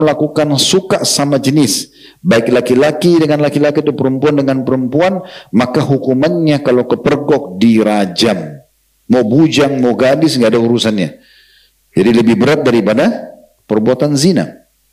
melakukan suka sama jenis, baik laki-laki dengan laki-laki atau perempuan dengan perempuan, maka hukumannya kalau kepergok dirajam. Mau bujang, mau gadis, nggak ada urusannya. Jadi lebih berat daripada perbuatan zina.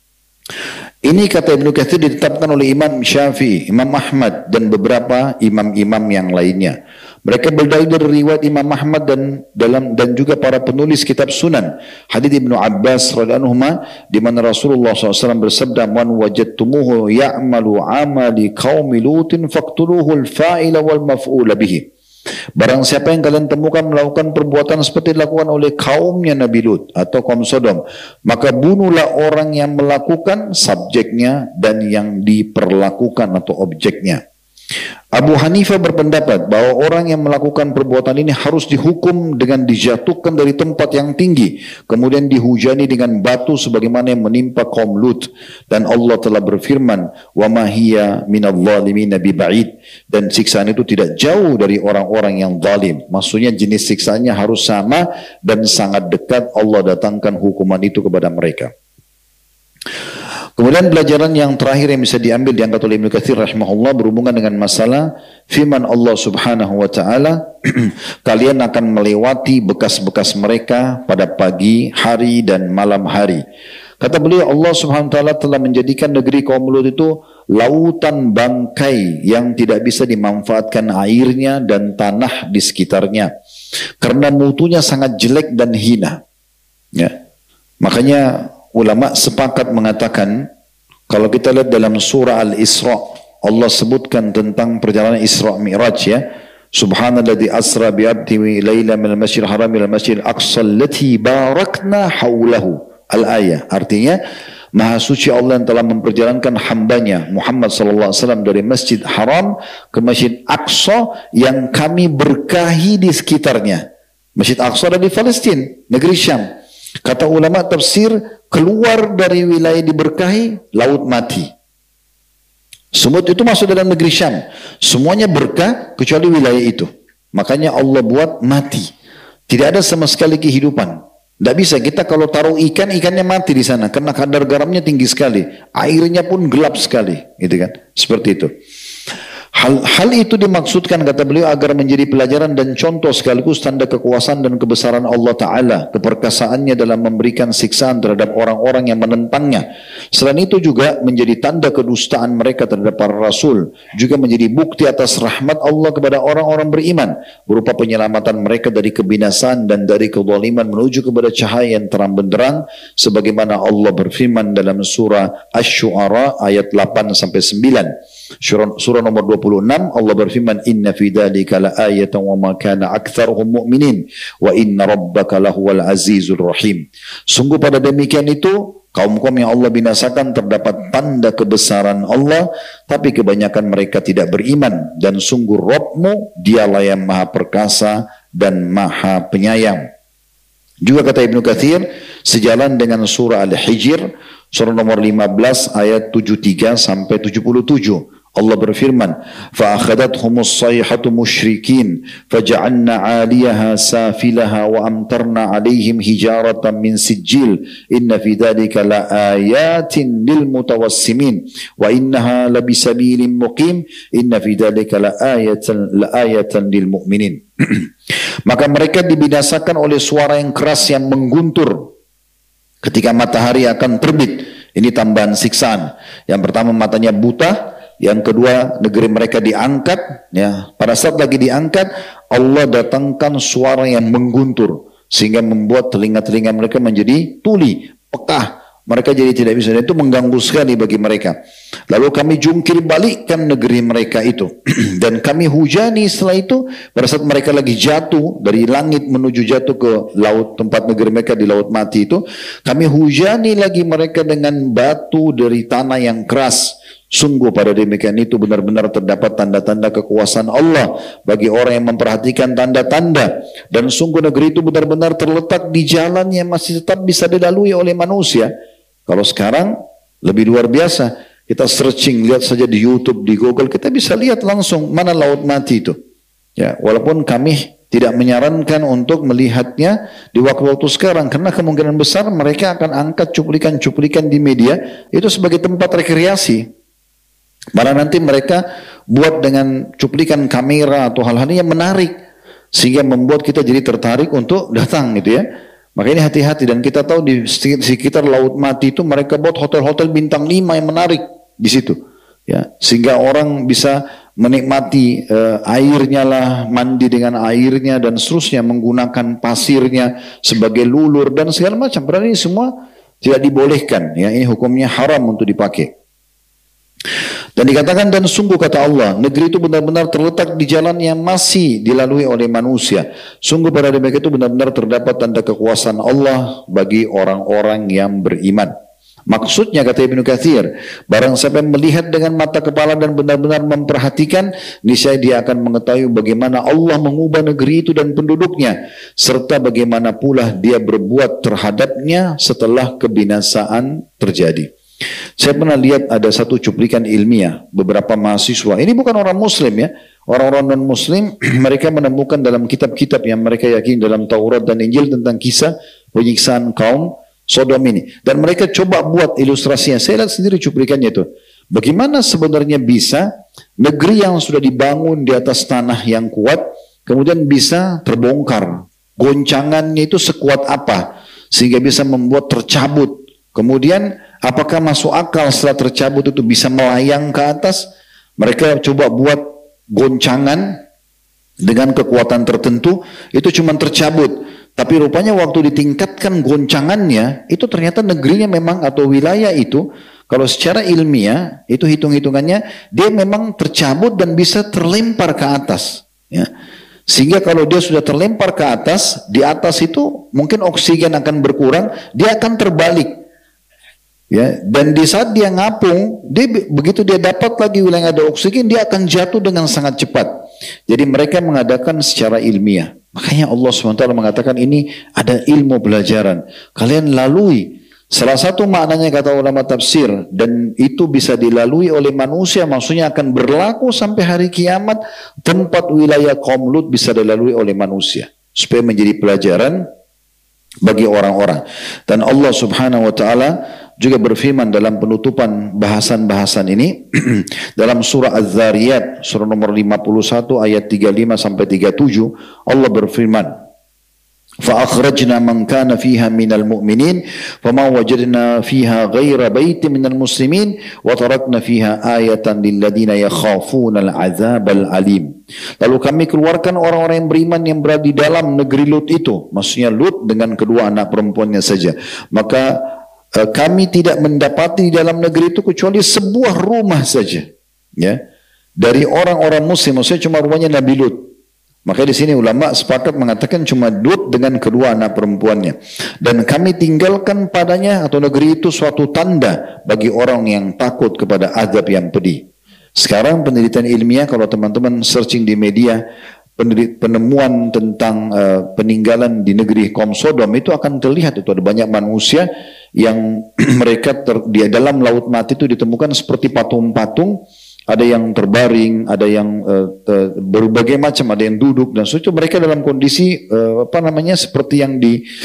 Ini kata Ibnu Katsir ditetapkan oleh Imam Syafi'i, Imam Ahmad dan beberapa imam-imam yang lainnya. Mereka berdalil dari riwayat Imam Ahmad dan juga para penulis kitab Sunan. Hadits Ibnu Abbas radhiyallahu anhu di mana Rasulullah SAW bersabda, "Man wajadtumuhu ya'malu 'amali qaumi Lutin faqtuluhu al-fa'ila wal maf'ula bihi." Barang siapa yang kalian temukan melakukan perbuatan seperti dilakukan oleh kaumnya Nabi Lut atau kaum Sodom, maka bunuhlah orang yang melakukan subjeknya dan yang diperlakukan atau objeknya. Abu Hanifah berpendapat bahwa orang yang melakukan perbuatan ini harus dihukum dengan dijatuhkan dari tempat yang tinggi, kemudian dihujani dengan batu sebagaimana yang menimpa kaum Lut. Dan Allah telah berfirman, "Wa ma hiya minadh dhalimin biba'id." Dan siksaan itu tidak jauh dari orang-orang yang zalim. Maksudnya jenis siksaannya harus sama dan sangat dekat Allah datangkan hukuman itu kepada mereka. Kemudian pelajaran yang terakhir yang bisa diambil diangkat oleh Ibnu Katsir rahimahullah berhubungan dengan masalah firman Allah Subhanahu wa taala, kalian akan melewati bekas-bekas mereka pada pagi hari dan malam hari. Kata beliau, Allah Subhanahu wa taala telah menjadikan negeri kaum Lut itu lautan bangkai yang tidak bisa dimanfaatkan airnya dan tanah di sekitarnya karena mutunya sangat jelek dan hina. Ya. Makanya ulama sepakat mengatakan, kalau kita lihat dalam surah Al-Isra, Allah sebutkan tentang perjalanan Isra Mi'raj ya. Subhanalladzi asra bi'abdihi laila minal masjidil haram ilal masjidil aqsa allati barakna haulahu. Al-ayah. Artinya, Maha suci Allah yang telah memperjalankan hambanya Muhammad SAW dari Masjid Haram ke Masjid Aqsa yang kami berkahi di sekitarnya. Masjid Aqsa ada di Palestina, negeri Syam. Kata ulama tafsir, keluar dari wilayah diberkahi, laut mati. Semut itu masuk dalam negeri Syam. Semuanya berkah kecuali wilayah itu. Makanya Allah buat mati. Tidak ada sama sekali kehidupan. Tidak bisa, kita kalau taruh ikan, ikannya mati di sana. Karena kadar garamnya tinggi sekali. Airnya pun gelap sekali. Gitu kan? Seperti itu. Hal itu dimaksudkan kata beliau agar menjadi pelajaran dan contoh sekaligus tanda kekuasaan dan kebesaran Allah Ta'ala, keperkasaannya dalam memberikan siksaan terhadap orang-orang yang menentangnya. Selain itu juga menjadi tanda kedustaan mereka terhadap para rasul, juga menjadi bukti atas rahmat Allah kepada orang-orang beriman berupa penyelamatan mereka dari kebinasaan dan dari kezaliman menuju kepada cahaya yang terang benderang, sebagaimana Allah berfirman dalam surah Asy-Syu'ara ayat 8 sampai 9. Surah nomor 26 Allah berfirman, inna fi dzalika laayatan wa ma kana aktsaruhum mu'minin wa inna rabbaka lahuwal azizur rahim. Sungguh pada demikian itu kaum-kaum yang Allah binasakan terdapat tanda kebesaran Allah, tapi kebanyakan mereka tidak beriman, dan sungguh Rabbmu dialah yang maha perkasa dan maha penyayang. Juga kata Ibnu Katsir, sejalan dengan surah Al-Hijr surah nomor 15 ayat 73 sampai 77. Allah berfirman, فَأَخَذَتْهُمُ الصَّيْحَةُ مُشْرِكِينَ فَجَعَلْنَا عَالِيَهَا سَافِلَهَا وَأَمْطَرْنَا عَلَيْهِمْ حِجَارَةً مِّن سِجِّيلٍ إِنَّ فِي ذَلِكَ لَآيَاتٍ لِّلْمُتَوَسِّمِينَ وَإِنَّهَا لَبِسَبِيلٍ مُقِيمٍ إِنَّ فِي ذَلِكَ لَآيَةً لِّلْمُؤْمِنِينَ. Maka mereka dibinasakan oleh suara yang keras yang mengguntur ketika matahari akan terbit. Ini tambahan siksaan. Yang pertama matanya buta, yang kedua negeri mereka diangkat. Ya, pada saat lagi diangkat, Allah datangkan suara yang mengguntur sehingga membuat telinga-telinga mereka menjadi tuli, pekah. Mereka jadi tidak bisa, dan itu mengganggu sekali bagi mereka. Lalu kami jungkir balikkan negeri mereka itu dan kami hujani setelah itu. Pada saat mereka lagi jatuh dari langit menuju jatuh ke laut, tempat negeri mereka di laut mati itu, kami hujani lagi mereka dengan batu dari tanah yang keras. Sungguh pada demikian itu benar-benar terdapat tanda-tanda kekuasaan Allah bagi orang yang memperhatikan tanda-tanda. Dan sungguh negeri itu benar-benar terletak di jalan yang masih tetap bisa dilalui oleh manusia. Kalau sekarang lebih luar biasa, kita searching, lihat saja di YouTube, di Google, kita bisa lihat langsung mana laut mati itu. Ya, walaupun kami tidak menyarankan untuk melihatnya di waktu-waktu sekarang, karena kemungkinan besar mereka akan angkat cuplikan-cuplikan di media itu sebagai tempat rekreasi. Malah nanti mereka buat dengan cuplikan kamera atau hal-hal yang menarik, sehingga membuat kita jadi tertarik untuk datang gitu ya. Makanya hati-hati, dan kita tahu di sekitar Laut Mati itu mereka buat hotel-hotel bintang 5 yang menarik di situ. Ya, sehingga orang bisa menikmati airnya lah, mandi dengan airnya dan seterusnya, menggunakan pasirnya sebagai lulur dan segala macam. Padahal ini semua tidak dibolehkan. Ya, ini hukumnya haram untuk dipakai. Dan dikatakan, dan sungguh kata Allah, negeri itu benar-benar terletak di jalan yang masih dilalui oleh manusia. Sungguh pada demikian itu benar-benar terdapat tanda kekuasaan Allah bagi orang-orang yang beriman. Maksudnya kata Ibnu Katsir, barang siapa yang melihat dengan mata kepala dan benar-benar memperhatikan, niscaya dia akan mengetahui bagaimana Allah mengubah negeri itu dan penduduknya, serta bagaimana pula dia berbuat terhadapnya setelah kebinasaan terjadi. Saya pernah lihat ada satu cuplikan ilmiah, beberapa mahasiswa, ini bukan orang muslim ya, orang-orang non-muslim, mereka menemukan dalam kitab-kitab yang mereka yakini dalam Taurat dan Injil tentang kisah penyiksaan kaum Sodom ini. Dan mereka coba buat ilustrasinya, saya lihat sendiri cuplikannya itu. Bagaimana sebenarnya bisa negeri yang sudah dibangun di atas tanah yang kuat, kemudian bisa terbongkar. Goncangannya itu sekuat apa, sehingga bisa membuat tercabut. Kemudian apakah masuk akal setelah tercabut itu bisa melayang ke atas? Mereka coba buat goncangan dengan kekuatan tertentu, itu cuma tercabut. Tapi rupanya waktu ditingkatkan goncangannya, itu ternyata negerinya memang atau wilayah itu, kalau secara ilmiah, itu hitung-hitungannya, dia memang tercabut dan bisa terlempar ke atas. Ya. Sehingga kalau dia sudah terlempar ke atas, di atas itu mungkin oksigen akan berkurang, dia akan terbalik. Ya, dan di saat dia ngapung, begitu dia dapat lagi wilayah yang ada oksigen, dia akan jatuh dengan sangat cepat. Jadi mereka mengadakan secara ilmiah. Makanya Allah SWT mengatakan ini ada ilmu pelajaran. Kalian lalui. Salah satu maknanya kata ulama tafsir, dan itu bisa dilalui oleh manusia, maksudnya akan berlaku sampai hari kiamat, tempat wilayah kaum Lut bisa dilalui oleh manusia. Supaya menjadi pelajaran bagi orang-orang. Dan Allah Subhanahu wa ta'ala juga berfirman dalam penutupan bahasan-bahasan ini dalam surah Az-Zariyat surah nomor 51 ayat 35 sampai 37, Allah berfirman, فَأَخْرَجْنَا مَنْ كَانَ فِيهَا مِنَ الْمُؤْمِنِينَ فَمَا وَجَدْنَا فِيهَا غَيْرَ بَيْتٍ مِنَ الْمُسْلِمِينَ وَتَرَكْنَا فِيهَا آيَةً لِلَّذِينَ يَخَافُونَ الْعَذَابَ الْعَلِيمِ. Lalu kami keluarkan orang-orang yang beriman yang berada di dalam negeri Lut itu, maksudnya Lut dengan kedua anak perempuannya saja. Maka kami tidak mendapati di dalam negeri itu kecuali sebuah rumah saja, ya, dari orang-orang muslim, maksudnya cuma rumahnya Nabi Lut. Maka di sini ulama sepakat mengatakan cuma Lut dengan kedua anak perempuannya. Dan kami tinggalkan padanya atau negeri itu suatu tanda bagi orang yang takut kepada azab yang pedih. Sekarang penelitian ilmiah, kalau teman-teman searching di media, penemuan tentang peninggalan di negeri kaum Sodom itu akan terlihat, itu ada banyak manusia yang mereka di dalam Laut Mati itu ditemukan seperti patung-patung, ada yang terbaring, ada yang berbagai macam, ada yang duduk dan sebagainya. Mereka dalam kondisi seperti yang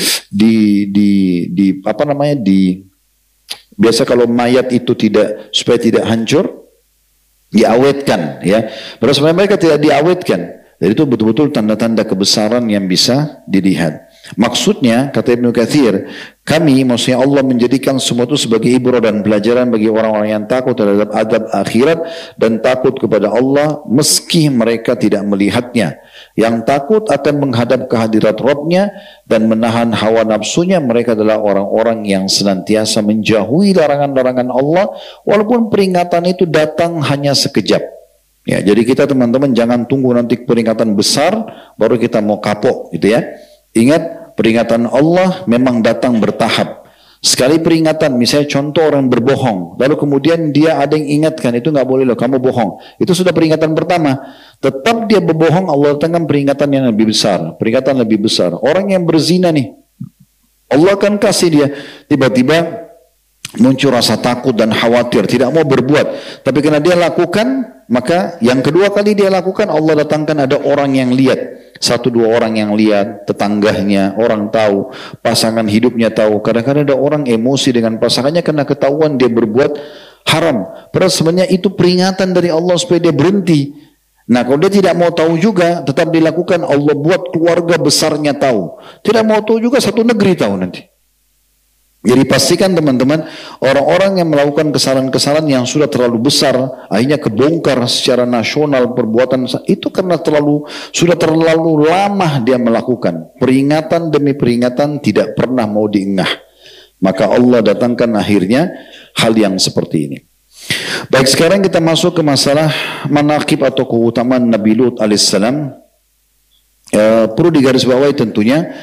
biasa kalau mayat itu supaya tidak hancur, diawetkan, ya. Padahal sebenarnya mereka tidak diawetkan. Jadi itu betul-betul tanda-tanda kebesaran yang bisa dilihat. Maksudnya, kata Ibnu Katsir, maksudnya Allah menjadikan semua itu sebagai ibrah dan pelajaran bagi orang-orang yang takut terhadap azab akhirat dan takut kepada Allah meski mereka tidak melihatnya. Yang takut akan menghadap kehadirat Rabb-Nya dan menahan hawa nafsunya, mereka adalah orang-orang yang senantiasa menjauhi larangan-larangan Allah walaupun peringatan itu datang hanya sekejap. Ya, jadi kita teman-teman jangan tunggu nanti peringatan besar baru kita mau kapok gitu ya. Ingat, peringatan Allah memang datang bertahap. Sekali peringatan, misalnya contoh orang berbohong, lalu kemudian dia ada yang ingatkan, itu nggak boleh loh, kamu bohong. Itu sudah peringatan pertama. Tetap dia berbohong, Allah datangkan peringatan yang lebih besar, peringatan lebih besar. Orang yang berzina nih, Allah akan kasih dia, tiba-tiba muncul rasa takut dan khawatir, tidak mau berbuat. Tapi karena dia lakukan, maka yang kedua kali dia lakukan, Allah datangkan ada orang yang lihat. Satu dua orang yang lihat, tetangganya, orang tahu, pasangan hidupnya tahu. Kadang-kadang ada orang emosi dengan pasangannya karena ketahuan dia berbuat haram. Padahal sebenarnya itu peringatan dari Allah supaya dia berhenti. Nah kalau dia tidak mau tahu juga, tetap dilakukan, Allah buat keluarga besarnya tahu. Tidak mau tahu juga, satu negeri tahu nanti. Jadi pastikan teman-teman, orang-orang yang melakukan kesalahan-kesalahan yang sudah terlalu besar, akhirnya kebongkar secara nasional perbuatan itu karena sudah terlalu lama dia melakukan. Peringatan demi peringatan tidak pernah mau diengah. Maka Allah datangkan akhirnya hal yang seperti ini. Baik, sekarang kita masuk ke masalah manaqib atau keutamaan Nabi Lut alaihissalam. Perlu digarisbawahi tentunya,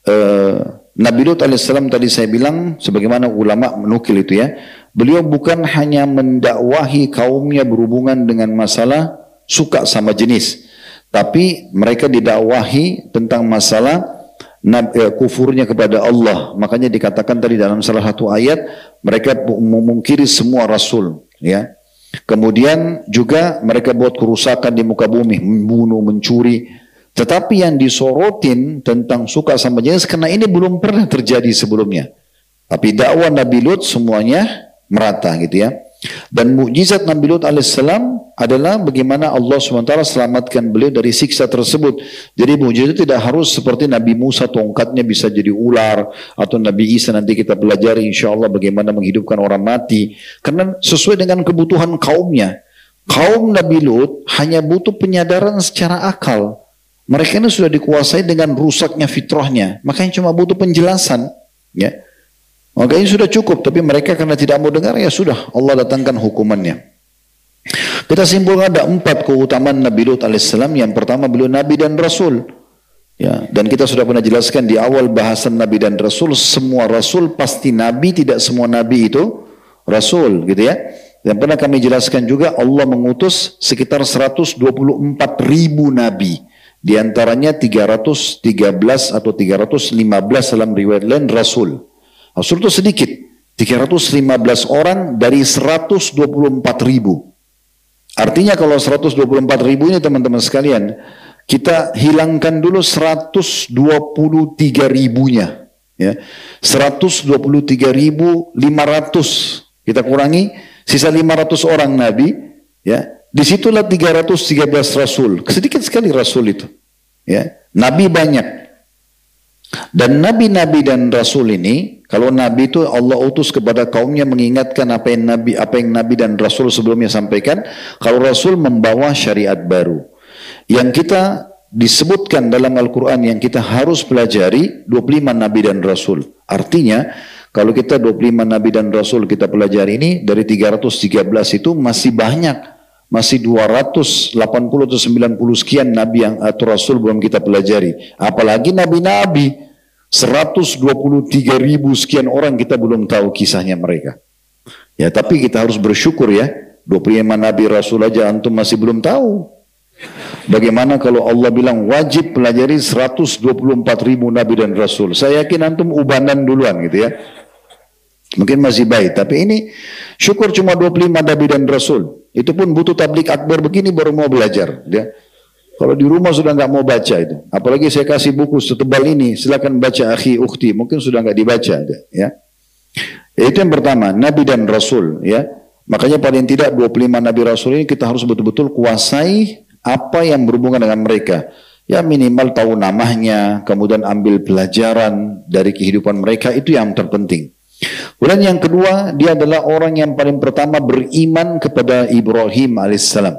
Nabi Lut alaihissalam tadi saya bilang, sebagaimana ulama menukil itu ya, beliau bukan hanya mendakwahi kaumnya berhubungan dengan masalah suka sama jenis, tapi mereka didakwahi tentang masalah kufurnya kepada Allah. Makanya dikatakan tadi dalam salah satu ayat, mereka memungkiri semua rasul, ya. Kemudian juga mereka buat kerusakan di muka bumi, membunuh, mencuri. Tetapi yang disorotin tentang suka sama jenis, karena ini belum pernah terjadi sebelumnya. Tapi dakwah Nabi Lut semuanya merata gitu ya. Dan mukjizat Nabi Lut alaihissalam adalah bagaimana Allah SWT selamatkan beliau dari siksa tersebut. Jadi mukjizat tidak harus seperti Nabi Musa tongkatnya bisa jadi ular, atau Nabi Isa nanti kita pelajari insya Allah bagaimana menghidupkan orang mati. Karena sesuai dengan kebutuhan kaumnya. Kaum Nabi Lut hanya butuh penyadaran secara akal. Mereka ini sudah dikuasai dengan rusaknya fitrahnya, makanya cuma butuh penjelasan, ya. Makanya sudah cukup, tapi mereka karena tidak mau dengar, ya sudah, Allah datangkan hukumannya. Kita simpulkan ada 4 keutamaan Nabi Lut alaihissalam. Yang pertama, beliau Nabi dan Rasul, ya. Dan kita sudah pernah jelaskan di awal bahasan Nabi dan Rasul, semua Rasul pasti Nabi, tidak semua Nabi itu Rasul, gitu ya. Dan pernah kami jelaskan juga, Allah mengutus sekitar 124.000 Nabi. Di antaranya 313 atau 315 dalam riwayat lain Rasul. Rasul itu sedikit. 315 orang dari 124.000. Artinya kalau 124.000 ini teman-teman sekalian, kita hilangkan dulu 123.000-nya. Ya. 123.500 kita kurangi, sisa 500 orang Nabi, ya. Disitulah 313 Rasul. Sedikit sekali Rasul itu. Ya. Nabi banyak. Dan Nabi-Nabi dan Rasul ini, kalau Nabi itu Allah utus kepada kaumnya mengingatkan apa yang Nabi dan Rasul sebelumnya sampaikan. Kalau Rasul membawa syariat baru. Yang kita disebutkan dalam Al-Quran yang kita harus pelajari 25 Nabi dan Rasul. Artinya, kalau kita 25 Nabi dan Rasul kita pelajari ini, dari 313 itu masih banyak. Masih 280 atau 90 sekian Nabi atau Rasul belum kita pelajari. Apalagi Nabi-Nabi. 123.000 sekian orang kita belum tahu kisahnya mereka. Ya, tapi kita harus bersyukur ya. 25 Nabi Rasul aja antum masih belum tahu. Bagaimana kalau Allah bilang wajib pelajari 124.000 Nabi dan Rasul. Saya yakin antum ubanan duluan gitu ya. Mungkin masih baik. Tapi ini syukur cuma 25 Nabi dan Rasul. Itu pun butuh tablik akbar begini baru mau belajar. Ya. Kalau di rumah sudah nggak mau baca itu. Apalagi saya kasih buku setebal ini, silakan baca akhi ukhti. Mungkin sudah nggak dibaca. Ya. Itu yang pertama, Nabi dan Rasul. Ya. Makanya paling tidak 25 Nabi Rasul ini kita harus betul-betul kuasai apa yang berhubungan dengan mereka. Ya minimal tahu namanya, kemudian ambil pelajaran dari kehidupan mereka, itu yang terpenting. Kemudian yang kedua, dia adalah orang yang paling pertama beriman kepada Ibrahim alaihissalam.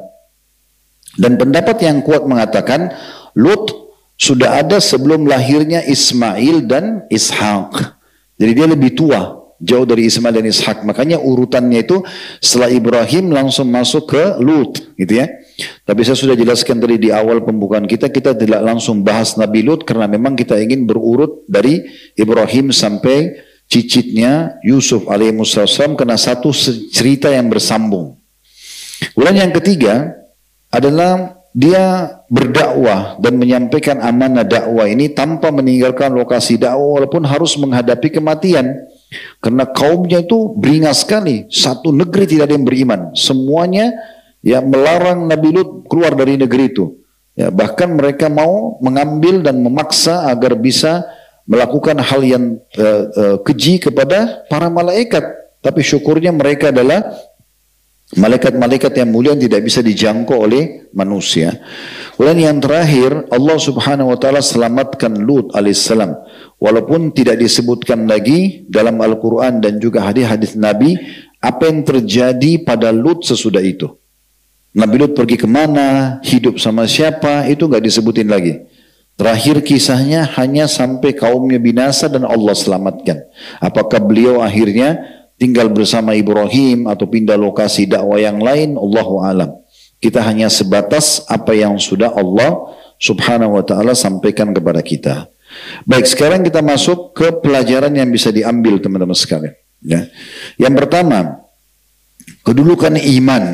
Dan pendapat yang kuat mengatakan Lut sudah ada sebelum lahirnya Ismail dan Ishak. Jadi dia lebih tua, jauh dari Ismail dan Ishak. Makanya urutannya itu setelah Ibrahim langsung masuk ke Lut, gitu ya. Tapi saya sudah jelaskan tadi di awal pembukaan kita tidak langsung bahas Nabi Lut karena memang kita ingin berurut dari Ibrahim sampai cicitnya Yusuf alaihissalam, kena satu cerita yang bersambung. Kemudian yang ketiga adalah dia berdakwah dan menyampaikan amanah dakwah ini tanpa meninggalkan lokasi dakwah walaupun harus menghadapi kematian. Karena kaumnya itu beringas sekali. Satu negeri tidak ada yang beriman. Semuanya ya melarang Nabi Lut keluar dari negeri itu. Ya, bahkan mereka mau mengambil dan memaksa agar bisa melakukan hal yang keji kepada para malaikat. Tapi syukurnya mereka adalah malaikat-malaikat yang mulia yang tidak bisa dijangkau oleh manusia. Kemudian yang terakhir, Allah Subhanahu wa taala selamatkan Lut alaihissalam. Walaupun tidak disebutkan lagi dalam Al-Qur'an dan juga hadis-hadis Nabi apa yang terjadi pada Lut sesudah itu. Nabi Lut pergi kemana, hidup sama siapa, itu nggak disebutin lagi. Terakhir kisahnya hanya sampai kaumnya binasa dan Allah selamatkan. Apakah beliau akhirnya tinggal bersama Ibrahim atau pindah lokasi dakwah yang lain, Allahu alam. Kita hanya sebatas apa yang sudah Allah Subhanahu wa taala sampaikan kepada kita. Baik, sekarang kita masuk ke pelajaran yang bisa diambil teman-teman sekalian. Ya. Yang pertama, kedudukan iman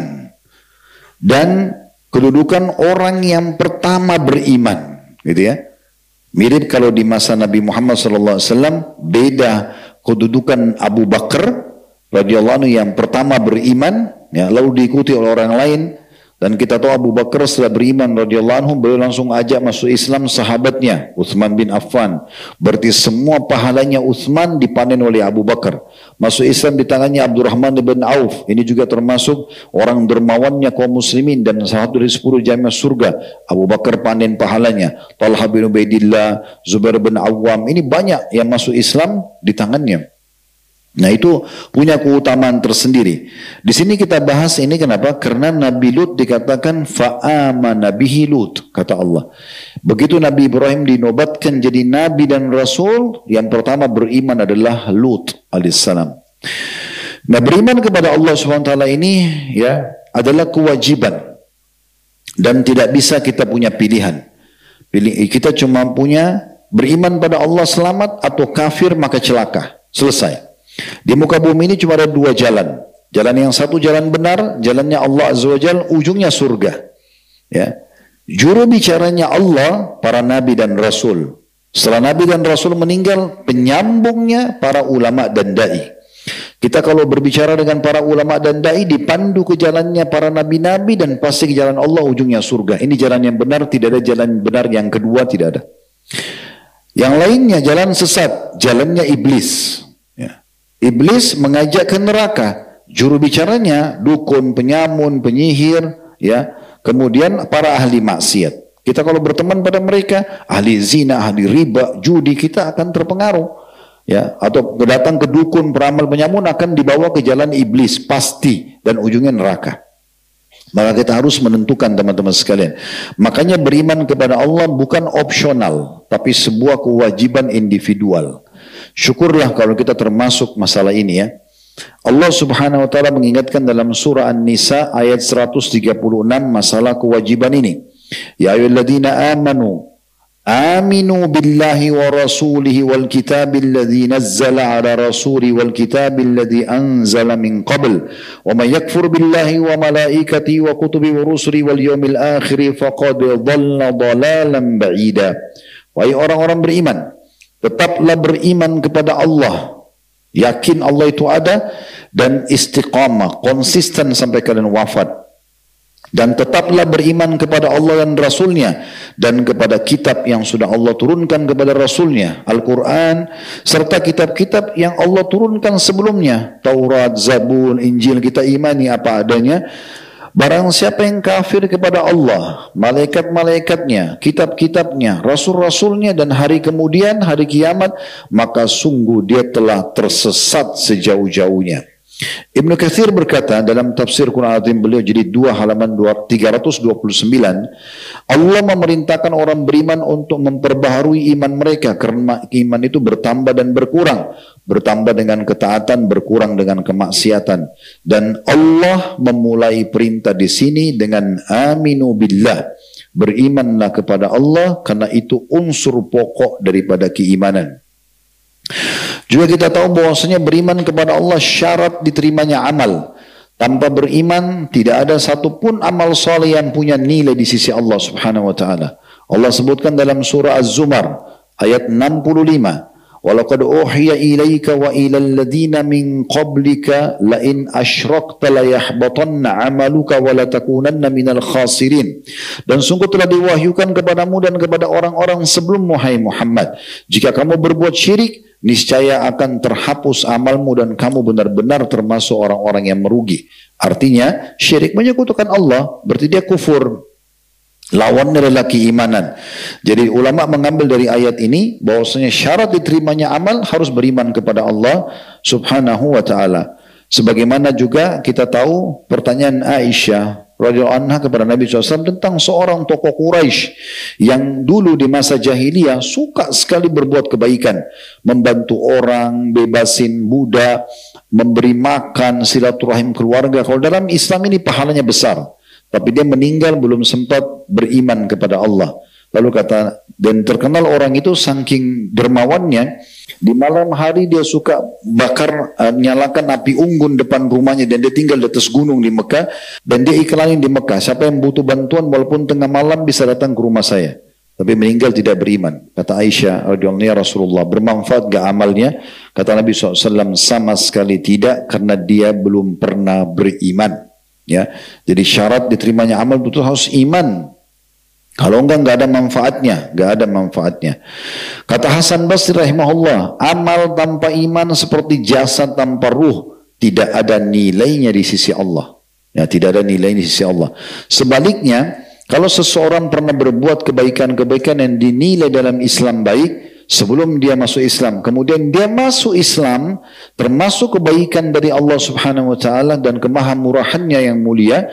dan kedudukan orang yang pertama beriman, gitu ya. Mirip kalau di masa Nabi Muhammad SAW, beda kedudukan Abu Bakar radhiyallahu anhu yang pertama beriman, ya, lalu diikuti oleh orang lain. Dan kita tahu Abu Bakar setelah beriman radhiyallahu anhu, beliau langsung ajak masuk Islam sahabatnya Utsman bin Affan. Berarti semua pahalanya Utsman dipanen oleh Abu Bakar. Masuk Islam di tangannya Abdurrahman bin Auf. Ini juga termasuk orang dermawannya kaum muslimin dan salah satu dari 10 jamiah surga. Abu Bakar panen pahalanya. Talha bin Ubaidillah, Zubair bin Awam. Ini banyak yang masuk Islam di tangannya. Nah itu punya keutamaan tersendiri. Di sini kita bahas ini kenapa? Karena Nabi Lut dikatakan fa'amana bihi Lut, kata Allah. Begitu Nabi Ibrahim dinobatkan jadi Nabi dan Rasul, yang pertama beriman adalah Lut alaihissalam. Nah beriman kepada Allah SWT ini ya adalah kewajiban dan tidak bisa kita punya pilihan. Kita cuma punya beriman pada Allah selamat atau kafir maka celaka. Selesai. Di muka bumi ini cuma ada 2 jalan. Jalan yang satu jalan benar, jalannya Allah Azza wa Jalla, ujungnya surga. Ya. Juru bicaranya Allah, para nabi dan rasul. Setelah nabi dan rasul meninggal, penyambungnya para ulama dan dai. Kita kalau berbicara dengan para ulama dan dai, dipandu ke jalannya para nabi-nabi dan pasti ke jalan Allah, ujungnya surga. Ini jalan yang benar, tidak ada jalan benar yang kedua, tidak ada. Yang lainnya jalan sesat, jalannya iblis. Iblis mengajak ke neraka. Juru bicaranya dukun, penyamun, penyihir, ya. Kemudian para ahli maksiat. Kita kalau berteman pada mereka, ahli zina, ahli riba, judi, kita akan terpengaruh. Ya, atau datang ke dukun, peramal, penyamun akan dibawa ke jalan iblis pasti dan ujungnya neraka. Maka kita harus menentukan teman-teman sekalian. Makanya beriman kepada Allah bukan opsional, tapi sebuah kewajiban individual. Syukurlah kalau kita termasuk masalah ini ya. Allah Subhanahu wa taala mengingatkan dalam surah An-Nisa ayat 136 masalah kewajiban ini. Ya ayyuhalladzina amanu aminu billahi wa rasulihi wal kitabil ladzi nazzala ala rasuli wal kitabil ladzi anzala min qabl wa may yakfur billahi wa malaikatihi wa kutubihi wa rusuli wal yawmil akhir faqad dhalla dhalalan ba'ida. Wahai orang-orang beriman, tetaplah beriman kepada Allah, yakin Allah itu ada dan istiqamah, konsisten sampai kalian wafat. Dan tetaplah beriman kepada Allah dan Rasulnya dan kepada kitab yang sudah Allah turunkan kepada Rasulnya, Al-Quran, serta kitab-kitab yang Allah turunkan sebelumnya, Taurat, Zabur, Injil, kita imani apa adanya. Barang siapa yang kafir kepada Allah, malaikat-malaikatnya, kitab-kitabnya, rasul-rasulnya dan hari kemudian, hari kiamat, maka sungguh dia telah tersesat sejauh-jauhnya. Ibnu Katsir berkata dalam tafsir Quran Azim beliau jadi 2 halaman 329, Allah memerintahkan orang beriman untuk memperbaharui iman mereka karena iman itu bertambah dan berkurang, bertambah dengan ketaatan, berkurang dengan kemaksiatan. Dan Allah memulai perintah di sini dengan aminu billah, berimanlah kepada Allah karena itu unsur pokok daripada keimanan. Juga kita tahu bahwasanya beriman kepada Allah syarat diterimanya amal. Tanpa beriman tidak ada satupun amal soleh yang punya nilai di sisi Allah Subhanahu wa taala. Allah sebutkan dalam surah Az-Zumar ayat 65, walaqad uhiya ilaika wa ilal ladzina min qablika la in asyrakta la yahbatanna 'amaluka wa la takunanna minal khasirin. Dan sungguh telah diwahyukan kepadamu dan kepada orang-orang sebelummu, hai Muhammad, jika kamu berbuat syirik, niscaya akan terhapus amalmu dan kamu benar-benar termasuk orang-orang yang merugi. Artinya syirik menyekutukan Allah, berarti dia kufur. Lawannya adalah keimanan. Jadi ulama mengambil dari ayat ini bahwasanya syarat diterimanya amal harus beriman kepada Allah Subhanahu wa taala. Sebagaimana juga kita tahu pertanyaan Aisyah radhiyallahu anha kepada Nabi SAW tentang seorang tokoh Quraisy yang dulu di masa jahiliyah suka sekali berbuat kebaikan, membantu orang, bebasin budak, memberi makan, silaturahim keluarga. Kalau dalam Islam ini pahalanya besar. Tapi dia meninggal belum sempat beriman kepada Allah. Lalu kata, dan terkenal orang itu saking dermawannya, di malam hari dia suka bakar, nyalakan api unggun depan rumahnya, dan dia tinggal di atas gunung di Mekah, dan dia iklanin di Mekah, siapa yang butuh bantuan walaupun tengah malam bisa datang ke rumah saya. Tapi meninggal tidak beriman. Kata Aisyah radhiyallahu anha, ya Rasulullah, bermanfaat gak amalnya? Kata Nabi SAW, sama sekali tidak, karena dia belum pernah beriman. Ya, jadi syarat diterimanya amal itu harus iman. Kalau enggak ada manfaatnya, enggak ada manfaatnya. Kata Hasan Basri rahimahullah, amal tanpa iman seperti jasad tanpa ruh, tidak ada nilainya di sisi Allah. Ya, tidak ada nilainya di sisi Allah. Sebaliknya, kalau seseorang pernah berbuat kebaikan-kebaikan yang dinilai dalam Islam baik, sebelum dia masuk Islam, kemudian dia masuk Islam, termasuk kebaikan dari Allah Subhanahu wa taala dan kemahamurahannya yang mulia,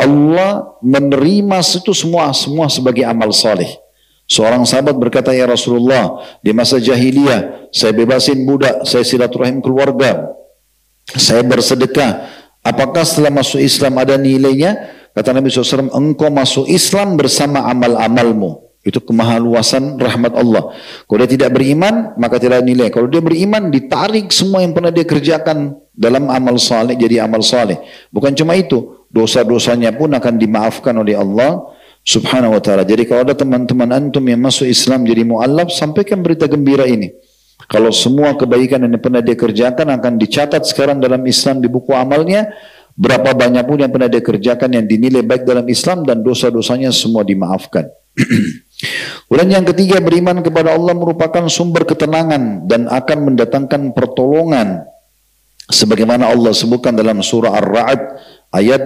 Allah menerima itu semua sebagai amal saleh. Seorang sahabat berkata, ya Rasulullah, di masa jahiliyah saya bebasin budak, saya silaturahim keluarga, saya bersedekah. Apakah setelah masuk Islam ada nilainya? Kata Nabi SAW, engkau masuk Islam bersama amal-amalmu. Itu kemahaluasan rahmat Allah. Kalau dia tidak beriman, maka tidak nilai. Kalau dia beriman, ditarik semua yang pernah dia kerjakan dalam amal saleh jadi amal saleh. Bukan cuma itu, dosa-dosanya pun akan dimaafkan oleh Allah Subhanahu wa taala. Jadi kalau ada teman-teman antum yang masuk Islam jadi mu'allaf, sampaikan berita gembira ini. Kalau semua kebaikan yang pernah dia kerjakan akan dicatat sekarang dalam Islam di buku amalnya, berapa banyak pun yang pernah dia kerjakan yang dinilai baik dalam Islam, dan dosa-dosanya semua dimaafkan. Kemudian yang ketiga, beriman kepada Allah merupakan sumber ketenangan dan akan mendatangkan pertolongan. Sebagaimana Allah sebutkan dalam surah Ar-Ra'd ayat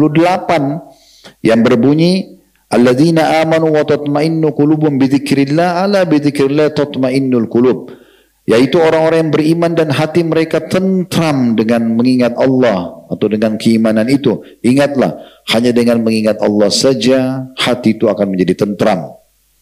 28 yang berbunyi, alladzina amanu wa tatma'innu qulubum bidzikrillah, ala bidzikrillah tatma'innul qulub. Yaitu orang-orang yang beriman dan hati mereka tentram dengan mengingat Allah atau dengan keimanan itu. Ingatlah, hanya dengan mengingat Allah saja hati itu akan menjadi tentram.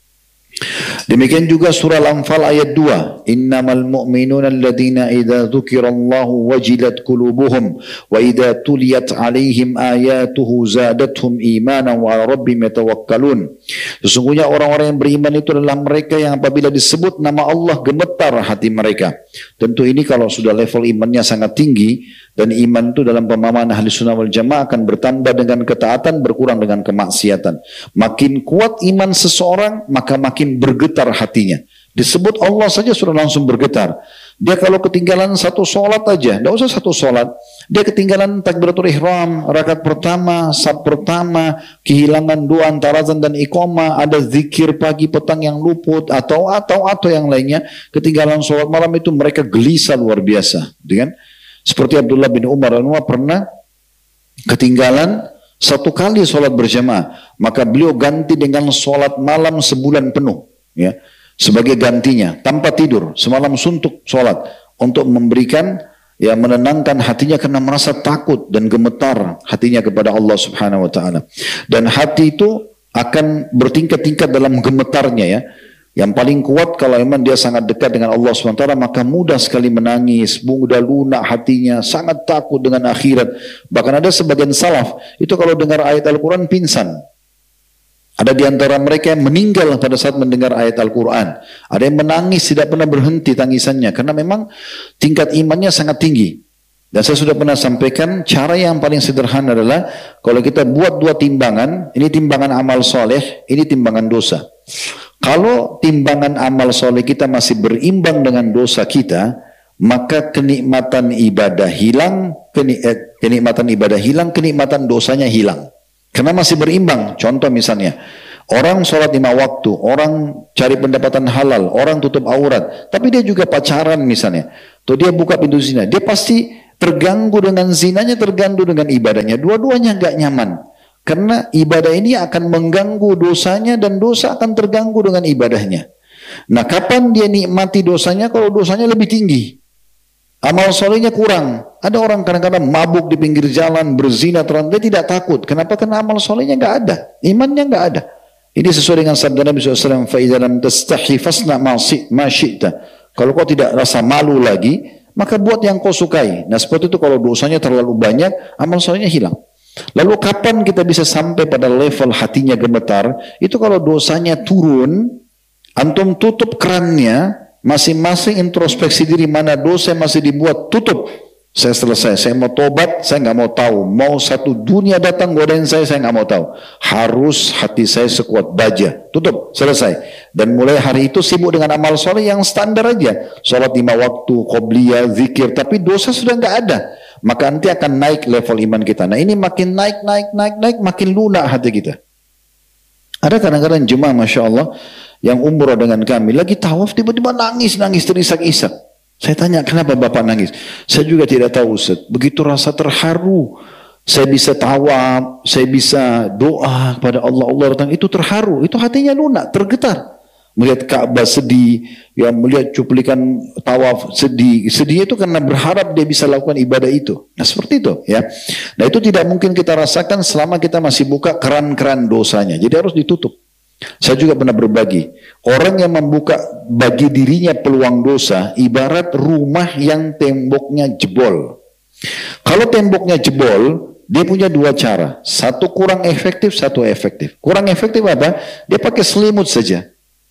Demikian juga surah Al-Anfal ayat 2, innamal mu'minuna alladzina idza dzukirallahu wajilat qulubuhum wa idza tuliyat alaihim ayatuhu zadatuhum imanan wa rabbihim yatawakkalun. Sesungguhnya orang-orang yang beriman itu adalah mereka yang apabila disebut nama Allah gemetar hati mereka. Tentu ini kalau sudah level imannya sangat tinggi, dan iman itu dalam pemahaman ahli sunnah wal jamaah akan bertambah dengan ketaatan, berkurang dengan kemaksiatan. Makin kuat iman seseorang, maka makin bergetar hatinya. Disebut Allah saja sudah langsung bergetar. Dia kalau ketinggalan satu sholat aja, tidak usah satu sholat, dia ketinggalan takbiratul ihram, rakaat pertama, saf pertama, kehilangan doa antara azan dan iqamah, ada zikir pagi petang yang luput, atau yang lainnya, ketinggalan sholat malam itu mereka gelisah luar biasa, kan? Seperti Abdullah bin Umar pernah ketinggalan satu kali sholat berjamaah, maka beliau ganti dengan sholat malam sebulan penuh, ya, sebagai gantinya, tanpa tidur, semalam suntuk sholat, untuk memberikan, ya, menenangkan hatinya karena merasa takut dan gemetar hatinya kepada Allah Subhanahu wa taala. Dan hati itu akan bertingkat-tingkat dalam gemetarnya, ya. Yang paling kuat kalau memang dia sangat dekat dengan Allah SWT, maka mudah sekali menangis, mudah lunak hatinya, sangat takut dengan akhirat. Bahkan ada sebagian salaf, itu kalau dengar ayat Al-Quran pingsan. Ada di antara mereka yang meninggal pada saat mendengar ayat Al-Quran. Ada yang menangis, tidak pernah berhenti tangisannya, karena memang tingkat imannya sangat tinggi. Dan saya sudah pernah sampaikan, cara yang paling sederhana adalah, kalau kita buat dua timbangan, ini timbangan amal soleh, ini timbangan dosa. Kalau timbangan amal soleh kita masih berimbang dengan dosa kita, maka kenikmatan ibadah hilang, kenikmatan dosanya hilang. Karena masih berimbang. Contoh misalnya, orang sholat 5 waktu, orang cari pendapatan halal, orang tutup aurat, tapi dia juga pacaran misalnya, atau dia buka pintu zina, dia pasti terganggu dengan zinanya, terganggu dengan ibadahnya. Dua-duanya nggak nyaman. Karena ibadah ini akan mengganggu dosanya dan dosa akan terganggu dengan ibadahnya. Nah, kapan dia nikmati dosanya? Kalau dosanya lebih tinggi, amal solehnya kurang. Ada orang kadang-kadang mabuk di pinggir jalan, berzina terang, dia tidak takut. Kenapa? Karena amal solehnya nggak ada, imannya nggak ada. Ini sesuai dengan sabda Nabi SAW, فَإِذَا لَمْ تَسْتَحِي فَاسْنَعْ مَا شِئْتَ. Kalau kau tidak rasa malu lagi, maka buat yang kau sukai. Nah, seperti itu kalau dosanya terlalu banyak, amal solehnya hilang. Lalu kapan kita bisa sampai pada level hatinya gemetar? Itu kalau dosanya turun, antum tutup kerannya, masing-masing introspeksi diri mana dosa yang masih dibuat, tutup. Saya selesai, saya mau tobat, saya nggak mau tahu. Mau satu dunia datang godain saya nggak mau tahu. Harus hati saya sekuat baja. Tutup, selesai. Dan mulai hari itu sibuk dengan amal soleh yang standar aja. Sholat 5 waktu, qobliyah, zikir, tapi dosa sudah nggak ada. Maka nanti akan naik level iman kita. Nah ini makin naik, makin lunak hati kita. Ada kadang-kadang jemaah Masya Allah yang umrah dengan kami, lagi tawaf tiba-tiba nangis terisak-isak. Saya tanya, kenapa Bapak nangis? Saya juga tidak tahu Ustaz. Begitu rasa terharu, saya bisa tawaf, saya bisa doa kepada Allah, datang, itu terharu, itu hatinya lunak, tergetar. Melihat Ka'bah sedih, yang melihat cuplikan tawaf sedih. Sedih itu karena berharap dia bisa lakukan ibadah itu. Nah seperti itu ya. Nah itu tidak mungkin kita rasakan selama kita masih buka keran-keran dosanya. Jadi harus ditutup. Saya juga pernah berbagi. Orang yang membuka bagi dirinya peluang dosa, ibarat rumah yang temboknya jebol. Kalau temboknya jebol, dia punya 2 cara. Satu kurang efektif, satu efektif. Kurang efektif apa? Dia pakai selimut saja.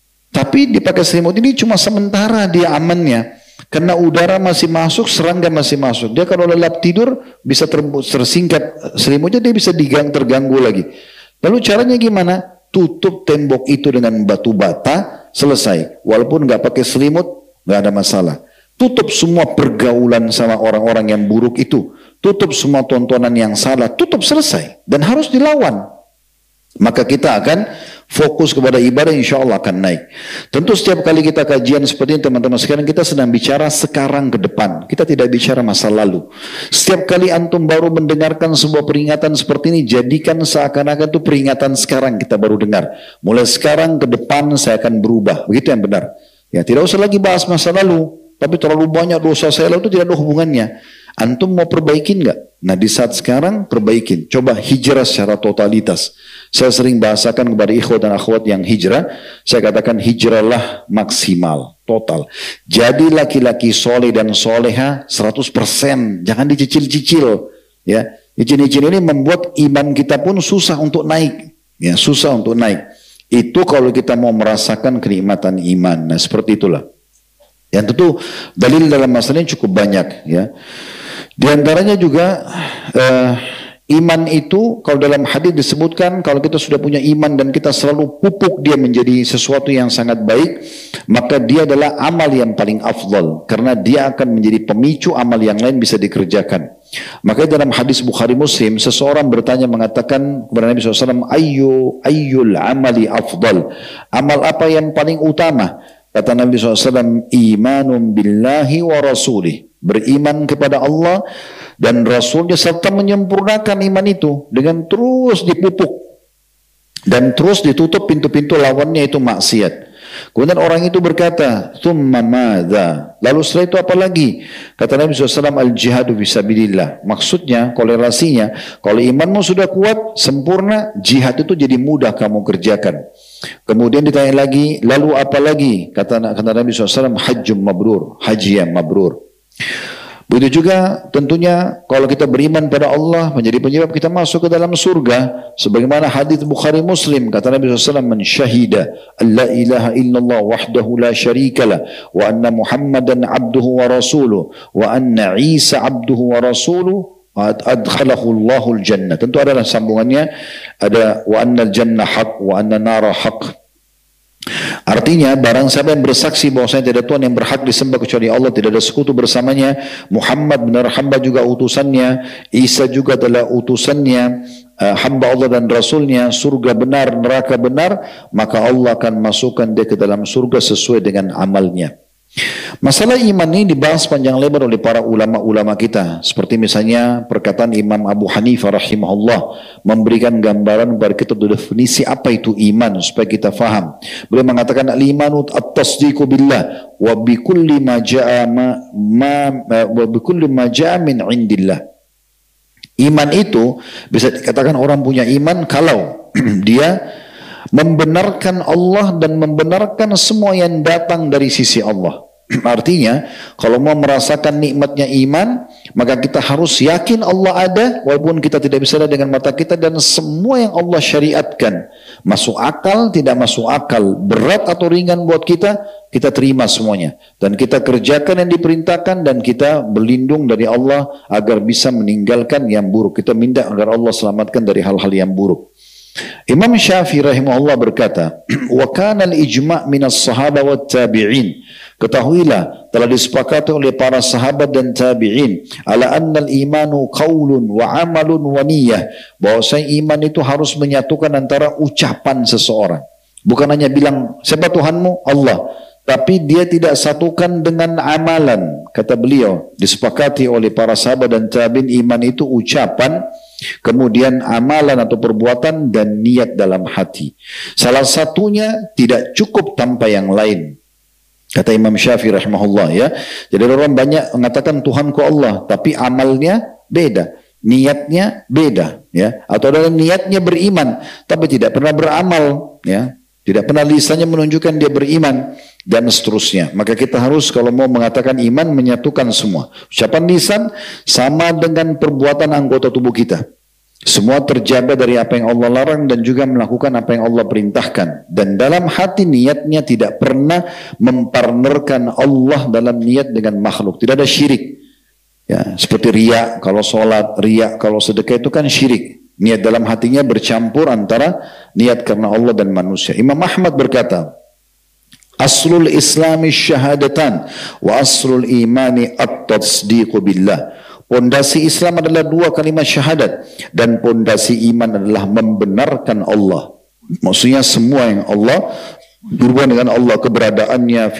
Tapi dipakai selimut ini cuma sementara dia amannya. Karena udara masih masuk, serangga masih masuk. Dia kalau lelap tidur bisa tersingkap selimutnya, dia bisa terganggu lagi. Lalu caranya gimana? Tutup tembok itu dengan batu bata, selesai. Walaupun nggak pakai selimut, nggak ada masalah. Tutup semua pergaulan sama orang-orang yang buruk itu. Tutup semua tontonan yang salah. Tutup, selesai. Dan harus dilawan. Maka kita akan fokus kepada ibadah, insya Allah akan naik. Tentu setiap kali kita kajian seperti ini teman-teman sekalian, kita sedang bicara sekarang ke depan. Kita tidak bicara masa lalu. Setiap kali antum baru mendengarkan sebuah peringatan seperti ini, jadikan seakan-akan itu peringatan sekarang kita baru dengar. Mulai sekarang ke depan saya akan berubah. Begitu yang benar. Ya, tidak usah lagi bahas masa lalu. Tapi terlalu banyak dosa saya lalu itu tidak ada hubungannya. Antum mau perbaikin nggak? Nah di saat sekarang perbaikin. Coba hijrah secara totalitas. Saya sering bahasakan kepada ikhwat dan akhwat yang hijrah. Saya katakan hijrahlah maksimal, total. Jadi laki-laki soleh dan soleha 100%. Jangan dicicil-cicil. Ya, cicil-cicil ini membuat iman kita pun susah untuk naik. Ya, susah untuk naik. Itu kalau kita mau merasakan kenikmatan iman. Nah seperti itulah. Yang tentu dalil dalam masalah ini cukup banyak. Ya. Di antaranya juga iman itu kalau dalam hadis disebutkan kalau kita sudah punya iman dan kita selalu pupuk dia menjadi sesuatu yang sangat baik, maka dia adalah amal yang paling afdal karena dia akan menjadi pemicu amal yang lain bisa dikerjakan. Makanya dalam hadis Bukhari Muslim seseorang bertanya mengatakan kepada Nabi SAW, ayyul amali afdal, amal apa yang paling utama? Kata Nabi SAW, imanun billahi wa rasulih, beriman kepada Allah dan Rasulnya serta menyempurnakan iman itu dengan terus dipupuk dan terus ditutup pintu-pintu lawannya itu maksiat. Kemudian orang itu berkata, thumma madza, lalu setelah itu apa lagi? Kata Nabi SAW, al-jihadu fisabilillah. Maksudnya, korelasinya, kalau imanmu sudah kuat, sempurna, jihad itu jadi mudah kamu kerjakan. Kemudian ditanya lagi, lalu apa lagi? Kata Nabi SAW, hajjum mabrur, haji yang mabrur. Begitu juga tentunya kalau kita beriman pada Allah menjadi penyebab kita masuk ke dalam surga. Sebagaimana hadis Bukhari Muslim, kata Nabi SAW, man syahida alla ilaha illallah wahdahu la syarikalah wa anna Muhammadan abduhu wa rasuluh wa anna Isa abduhu wa rasuluh adkhalahu Allahul jannah. Tentu adalah sambungannya ada wa annal jannah haq wa anna nara haq. Artinya barang siapa yang bersaksi bahwasanya tidak ada Tuhan yang berhak disembah kecuali Allah, tidak ada sekutu bersamanya, Muhammad benar hamba juga utusannya, Isa juga adalah utusannya, hamba Allah dan Rasulnya, surga benar, neraka benar, maka Allah akan masukkan dia ke dalam surga sesuai dengan amalnya. Masalah iman ini dibahas panjang lebar oleh para ulama-ulama kita. Seperti misalnya perkataan Imam Abu Hanifah rahimahullah memberikan gambaran kepada kita definisi apa itu iman supaya kita faham. Beliau mengatakan al-imanu at-tasdiqu billah wa bi kulli ma jaa min indillah. Iman itu bisa dikatakan orang punya iman kalau dia membenarkan Allah dan membenarkan semua yang datang dari sisi Allah. Artinya, kalau mau merasakan nikmatnya iman, maka kita harus yakin Allah ada, walaupun kita tidak bisa lihat dengan mata kita, dan semua yang Allah syariatkan, masuk akal, tidak masuk akal, berat atau ringan buat kita terima semuanya. Dan kita kerjakan yang diperintahkan, dan kita berlindung dari Allah agar bisa meninggalkan yang buruk. Kita minta agar Allah selamatkan dari hal-hal yang buruk. Imam Syafi'i rahimahullah berkata, wa kana al-ijma' minas sahaba wat tabi'in. Ketahuilah telah disepakati oleh para sahabat dan tabi'in ala annal imanu qaulun wa amalun wa niyyah, bahwasanya iman itu harus menyatukan antara ucapan seseorang. Bukan hanya bilang siapa Tuhanmu? Allah. Tapi dia tidak satukan dengan amalan. Kata beliau, disepakati oleh para sahabat dan tabi'in, iman itu ucapan, kemudian amalan atau perbuatan, dan niat dalam hati. Salah satunya tidak cukup tanpa yang lain. Kata Imam Syafi'i rahimahullah, ya. Jadi orang banyak mengatakan Tuhanku Allah, tapi amalnya beda, niatnya beda, ya. Atau ada niatnya beriman, tapi tidak pernah beramal, ya. Tidak pernah lisannya menunjukkan dia beriman, dan seterusnya. Maka kita harus kalau mau mengatakan iman menyatukan semua. Ucapan lisan sama dengan perbuatan anggota tubuh kita. Semua terjaga dari apa yang Allah larang dan juga melakukan apa yang Allah perintahkan. Dan dalam hati niatnya tidak pernah mempartnerkan Allah dalam niat dengan makhluk. Tidak ada syirik. Ya, seperti riya, kalau sholat, riya, kalau sedekah itu kan syirik. Niat dalam hatinya bercampur antara niat karena Allah dan manusia. Imam Ahmad berkata, aslul islami syahadatan wa aslul imani at-tasdiqu billah. Pondasi Islam adalah dua kalimat syahadat, dan pondasi iman adalah membenarkan Allah. Maksudnya semua yang Allah berhubungan dengan Allah, keberadaannya,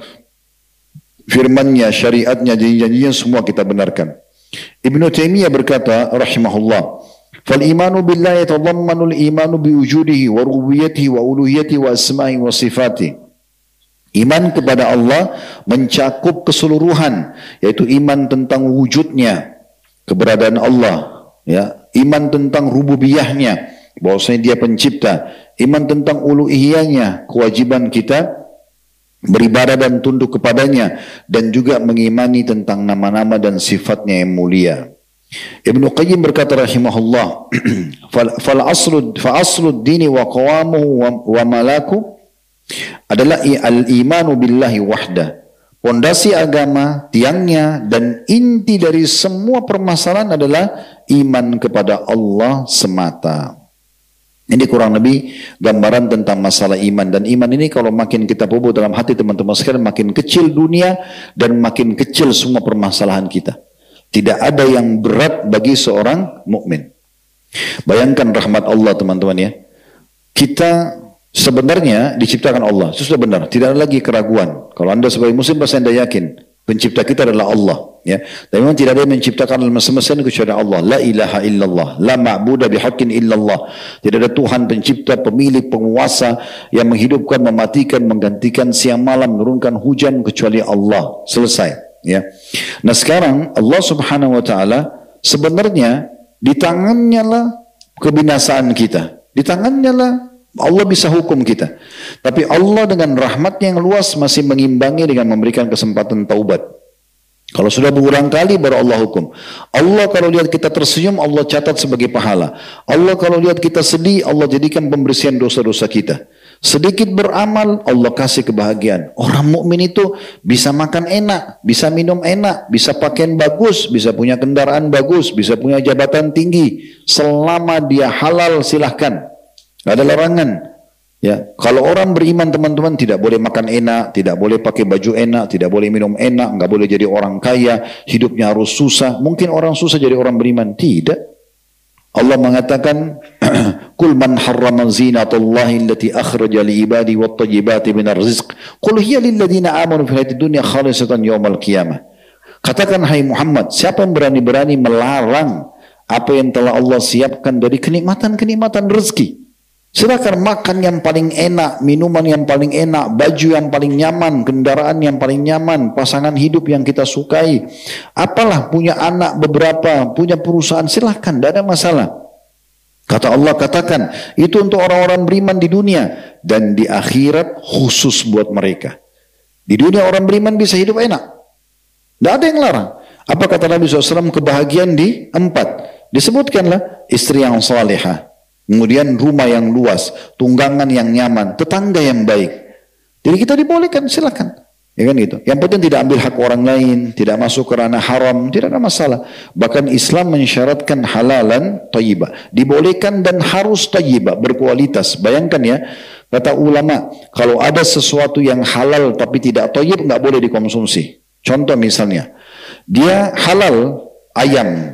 firmannya, syariatnya, janji-janjinya, semua kita benarkan. Ibnu Taimiyah berkata rahimahullah, fal imanu billahi yatadammanu al-imanu bi wujudihi wa rububiyyatihi wa uluhiyyatihi wa asma'ihi wa sifatihi. Iman kepada Allah mencakup keseluruhan, yaitu iman tentang wujudnya, keberadaan Allah, ya, iman tentang rububiyahnya, bahwasanya dia pencipta, iman tentang uluhiyahnya, kewajiban kita beribadah dan tunduk kepadanya, dan juga mengimani tentang nama-nama dan sifatnya yang mulia. Ibnu Qayyim berkata rahimahullah, fa aslu dini wa qawamuhu wa malaku adalah al-imanu billahi wahda. Pondasi agama, tiangnya dan inti dari semua permasalahan adalah iman kepada Allah semata. Ini kurang lebih gambaran tentang masalah iman. Dan iman ini kalau makin kita pupuk dalam hati teman-teman sekalian, makin kecil dunia dan makin kecil semua permasalahan kita. Tidak ada yang berat bagi seorang mukmin. Bayangkan rahmat Allah teman-teman, ya. Kita sebenarnya diciptakan Allah, itu sudah benar, tidak ada lagi keraguan. Kalau anda sebagai muslim pasti anda yakin pencipta kita adalah Allah, ya. Dan memang tidak ada yang menciptakan alam semesta ini kecuali Allah. La ilaha illallah, la ma'budu bihaqqin illallah. Tidak ada Tuhan pencipta, pemilik, penguasa yang menghidupkan, mematikan, menggantikan siang malam, menurunkan hujan kecuali Allah. Selesai, ya. Nah sekarang Allah Subhanahu wa taala sebenarnya di tangannya lah kebinasaan kita, di tangannya lah Allah bisa hukum kita. Tapi Allah dengan rahmatnya yang luas masih mengimbangi dengan memberikan kesempatan taubat. Kalau sudah berulang kali baru Allah hukum. Allah kalau lihat kita tersenyum, Allah catat sebagai pahala. Allah kalau lihat kita sedih, Allah jadikan pembersihan dosa-dosa kita. Sedikit beramal, Allah kasih kebahagiaan. Orang mukmin itu bisa makan enak, bisa minum enak, bisa pakaian bagus, bisa punya kendaraan bagus, bisa punya jabatan tinggi. Selama dia halal silahkan. Gak ada larangan. Ya, kalau orang beriman teman-teman tidak boleh makan enak, tidak boleh pakai baju enak, tidak boleh minum enak, nggak boleh jadi orang kaya, hidupnya harus susah. Mungkin orang susah jadi orang beriman? Tidak. Allah mengatakan, "Qul man harrama zinatallahi allati akhraja li ibadi wat thayyibati minar rizq. Qul hiya lil ladzina amanu fil hayatid dunya khalisatan yaumal qiyamah." Katakan hai Muhammad, siapa yang berani-berani melarang apa yang telah Allah siapkan dari kenikmatan-kenikmatan rezeki? Silakan makan yang paling enak, minuman yang paling enak, baju yang paling nyaman, kendaraan yang paling nyaman, pasangan hidup yang kita sukai. Apalah, punya anak beberapa, punya perusahaan, silakan, tidak ada masalah. Kata Allah, katakan, itu untuk orang-orang beriman di dunia. Dan di akhirat khusus buat mereka. Di dunia orang beriman bisa hidup enak. Tidak ada yang larang. Apa kata Nabi SAW? Kebahagiaan di 4. Disebutkanlah istri yang salihah. Kemudian rumah yang luas, tunggangan yang nyaman, tetangga yang baik. Jadi kita dibolehkan, silakan. Ya kan gitu. Yang penting tidak ambil hak orang lain, tidak masuk ke ranah haram, tidak ada masalah. Bahkan Islam mensyaratkan halalan thayyibah. Dibolehkan dan harus thayyibah, berkualitas. Bayangkan ya, kata ulama, kalau ada sesuatu yang halal tapi tidak thayyib, nggak boleh dikonsumsi. Contoh misalnya, dia halal ayam,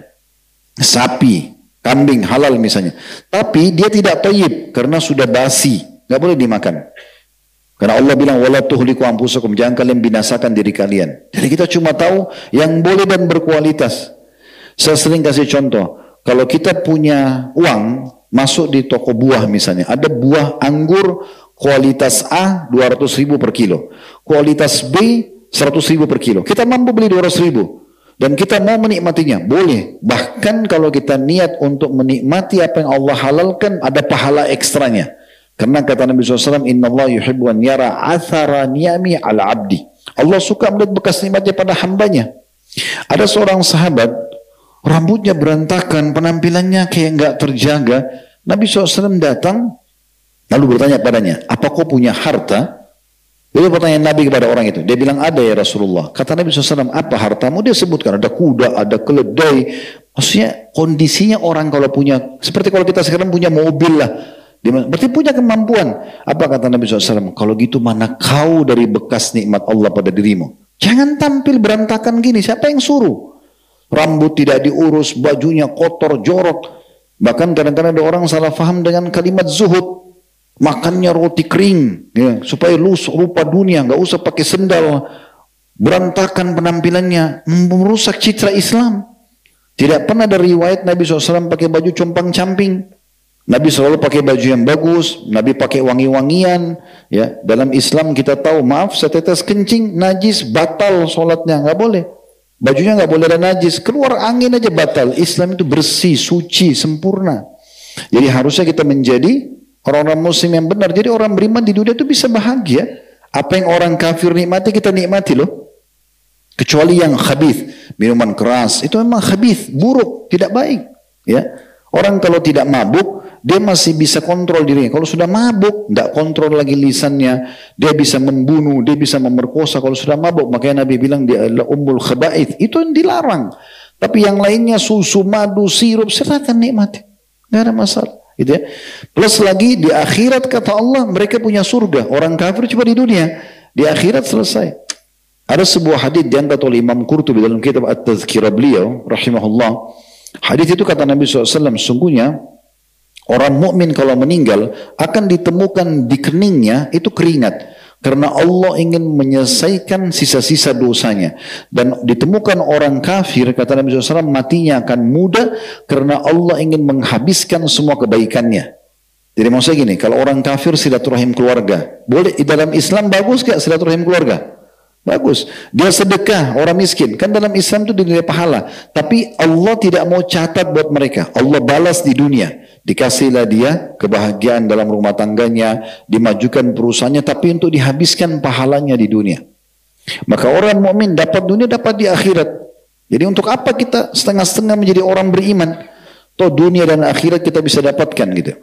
sapi, kambing halal misalnya. Tapi dia tidak thayyib karena sudah basi. Nggak boleh dimakan. Karena Allah bilang, wala tuhliku anfusakum, jangan kalian binasakan diri kalian. Jadi kita cuma tahu yang boleh dan berkualitas. Saya sering kasih contoh. Kalau kita punya uang, masuk di toko buah misalnya. Ada buah anggur kualitas A 200.000 per kilo. Kualitas B 100.000 per kilo. Kita mampu beli 200.000. Dan kita mau menikmatinya, boleh. Bahkan kalau kita niat untuk menikmati apa yang Allah halalkan, ada pahala ekstranya. Karena kata Nabi SAW, Inna Allah yuhibbu an yara athara ni'ami ala abdi. Allah suka melihat bekas nikmatnya pada hambanya. Ada seorang sahabat, rambutnya berantakan, penampilannya kayak nggak terjaga. Nabi SAW datang, lalu bertanya padanya, apa kau punya harta? Itu pertanyaan Nabi kepada orang itu. Dia bilang, ada ya Rasulullah. Kata Nabi SAW, apa hartamu? Dia sebutkan, ada kuda, ada keledai. Maksudnya kondisinya orang kalau punya, seperti kalau kita sekarang punya mobil lah. Berarti punya kemampuan. Apa kata Nabi SAW? Kalau gitu mana kau dari bekas nikmat Allah pada dirimu? Jangan tampil berantakan gini. Siapa yang suruh? Rambut tidak diurus, bajunya kotor, jorok. Bahkan kadang-kadang ada orang salah faham dengan kalimat zuhud. Makannya roti kering, ya, supaya rupa dunia, nggak usah pakai sendal, berantakan penampilannya, merusak citra Islam. Tidak pernah ada riwayat Nabi SAW pakai baju compang-camping. Nabi selalu pakai baju yang bagus, Nabi pakai wangi-wangian. Ya, dalam Islam kita tahu, maaf, setetes kencing, najis, batal sholatnya, nggak boleh. Bajunya nggak boleh ada najis, keluar angin aja batal. Islam itu bersih, suci, sempurna. Jadi harusnya kita menjadi orang-orang muslim yang benar. Jadi orang beriman di dunia itu bisa bahagia. Apa yang orang kafir nikmati, kita nikmati loh. Kecuali yang khabith, minuman keras, itu memang khabith, buruk, tidak baik. Ya, orang kalau tidak mabuk, dia masih bisa kontrol dirinya. Kalau sudah mabuk, tidak kontrol lagi lisannya, dia bisa membunuh, dia bisa memerkosa. Kalau sudah mabuk, makanya Nabi bilang dia adalah ummul khaba'ith. Itu yang dilarang. Tapi yang lainnya susu, madu, sirup, silakan nikmati, nggak ada masalah. Gitu ya. Plus lagi di akhirat kata Allah mereka punya surga. Orang kafir cuma di dunia, di akhirat selesai. Ada sebuah hadis diangkat oleh Imam Qurtubi dalam kitab At-Tazkirah beliau rahimahullah. Hadis itu kata Nabi SAW, sungguhnya orang mukmin kalau meninggal akan ditemukan di keningnya itu keringat. Karena Allah ingin menyelesaikan sisa-sisa dosanya. Dan ditemukan orang kafir, kata Nabi SAW, matinya akan mudah karena Allah ingin menghabiskan semua kebaikannya. Jadi maksudnya gini, kalau orang kafir silaturahim keluarga, boleh dalam Islam bagus gak silaturahim keluarga? Bagus. Dia sedekah orang miskin. Kan dalam Islam itu dinilai pahala. Tapi Allah tidak mau catat buat mereka. Allah balas di dunia. Dikasihlah dia kebahagiaan dalam rumah tangganya. Dimajukan perusahaannya. Tapi untuk dihabiskan pahalanya di dunia. Maka orang mukmin dapat dunia, dapat di akhirat. Jadi untuk apa kita setengah-setengah menjadi orang beriman? Toh dunia dan akhirat kita bisa dapatkan gitu.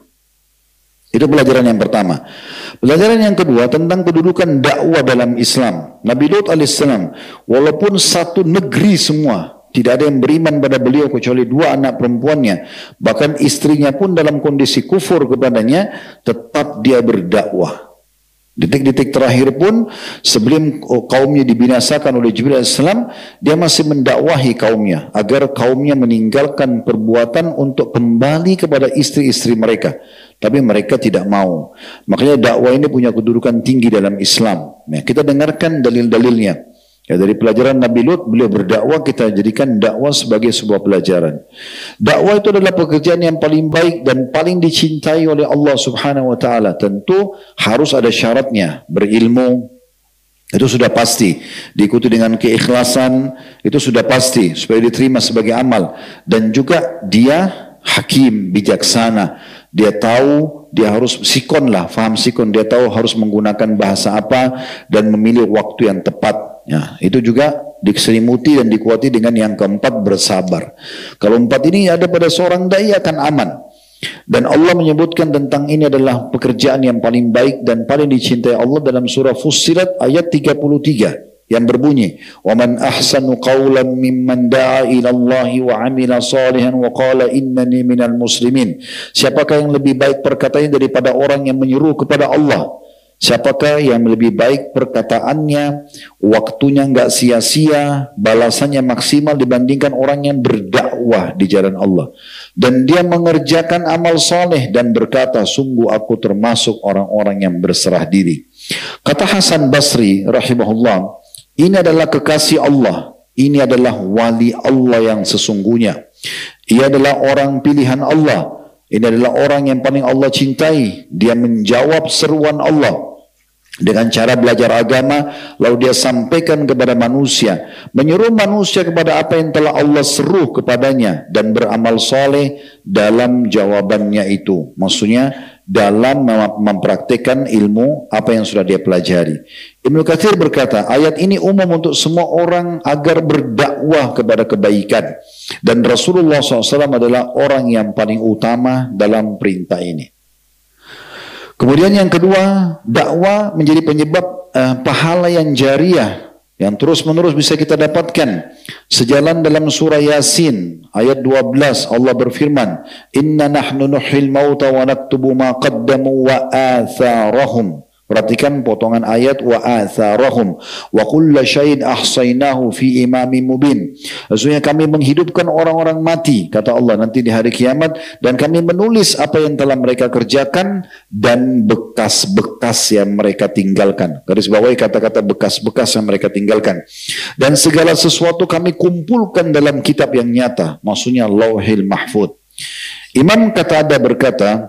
Itu pelajaran yang pertama. Pelajaran yang kedua tentang kedudukan dakwah dalam Islam. Nabi Lut alaihissalam, walaupun satu negeri semua Tidak ada yang beriman pada beliau kecuali 2 anak perempuannya. Bahkan istrinya pun dalam kondisi kufur kepadanya, tetap dia berdakwah. Detik-detik terakhir pun sebelum kaumnya dibinasakan oleh Jibril AS, dia masih mendakwahi kaumnya agar kaumnya meninggalkan perbuatan untuk kembali kepada istri-istri mereka. Tapi mereka tidak mau. Makanya dakwah ini punya kedudukan tinggi dalam Islam. Nah, kita dengarkan dalil-dalilnya. Ya, dari pelajaran Nabi Lut, beliau berdakwah, kita jadikan dakwah sebagai sebuah pelajaran. Dakwah itu adalah pekerjaan yang paling baik dan paling dicintai oleh Allah Subhanahu wa taala. Tentu harus ada syaratnya, berilmu, itu sudah pasti. Diikuti dengan keikhlasan, itu sudah pasti supaya diterima sebagai amal. Dan juga dia hakim, bijaksana. Dia tahu, dia harus sikon lah, faham sikon. Dia tahu harus menggunakan bahasa apa dan memilih waktu yang tepat. Ya, itu juga diselimuti dan dikuati dengan yang keempat, bersabar. Kalau 4 ini ada pada seorang dai akan aman. Dan Allah menyebutkan tentang ini adalah pekerjaan yang paling baik dan paling dicintai Allah dalam surah Fussilat ayat 33 yang berbunyi, "Wa man ahsanu qawlan mimman da'a ila Allah wa 'amila salihan wa qala innani minal muslimin." Siapakah yang lebih baik perkataannya daripada orang yang menyeru kepada Allah? Siapakah yang lebih baik perkataannya, waktunya enggak sia-sia, balasannya maksimal dibandingkan orang yang berdakwah di jalan Allah. Dan dia mengerjakan amal soleh dan berkata, sungguh aku termasuk orang-orang yang berserah diri. Kata Hasan Basri rahimahullah, ini adalah kekasih Allah, ini adalah wali Allah yang sesungguhnya. Ia adalah orang pilihan Allah, ini adalah orang yang paling Allah cintai. Dia menjawab seruan Allah dengan cara belajar agama, lalu dia sampaikan kepada manusia, menyuruh manusia kepada apa yang telah Allah seru kepadanya dan beramal soleh dalam jawabannya itu. Maksudnya dalam mempraktikkan ilmu apa yang sudah dia pelajari. Ibnu Katsir berkata, ayat ini umum untuk semua orang agar berdakwah kepada kebaikan. Dan Rasulullah SAW adalah orang yang paling utama dalam perintah ini. Kemudian yang kedua, dakwah menjadi penyebab pahala yang jariah, yang terus-menerus bisa kita dapatkan. Sejalan dalam surah Yasin ayat 12 Allah berfirman, "Inna nahnu nuhyil mauta wa naktubu ma qaddamu wa atharahum." Perhatikan potongan ayat wa atharahum wa kulla syai'in ahsaynahu fi imamin mubin. Maksudnya kami menghidupkan orang-orang mati, kata Allah nanti di hari kiamat, dan kami menulis apa yang telah mereka kerjakan dan bekas-bekas yang mereka tinggalkan. Garis bawahi kata-kata bekas-bekas yang mereka tinggalkan. Dan segala sesuatu kami kumpulkan dalam kitab yang nyata, maksudnya Lauhil Mahfuz. Imam Qatadah berkata,